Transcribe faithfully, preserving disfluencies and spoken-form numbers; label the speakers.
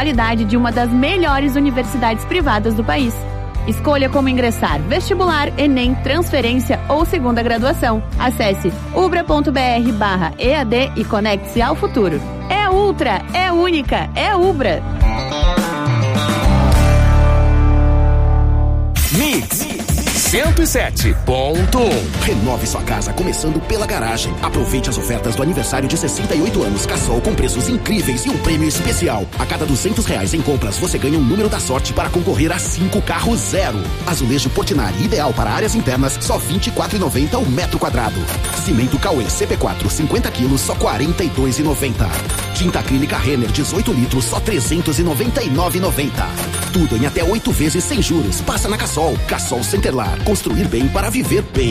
Speaker 1: qualidade de uma das melhores universidades privadas do país. Escolha como ingressar: vestibular, Enem, transferência ou segunda graduação. Acesse ubra.br barra EAD e conecte-se ao futuro. É Ultra, é única, é Ubra.
Speaker 2: Mix cento e sete ponto um.
Speaker 3: Renove sua casa começando pela garagem. Aproveite as ofertas do aniversário de sessenta e oito anos Cassol com preços incríveis e um prêmio especial. A cada duzentos reais em compras, você ganha um número da sorte para concorrer a cinco carros zero. Azulejo Portinari, ideal para áreas internas, só vinte e quatro reais e noventa centavos o metro quadrado. Cimento Cauê C P quatro, cinquenta quilos, só quarenta e dois reais e noventa centavos. Tinta acrílica Renner, dezoito litros, só trezentos e noventa e nove reais e noventa centavos. Tudo em até oito vezes sem juros. Passa na Cassol. Cassol Centerlar. Construir bem para viver bem.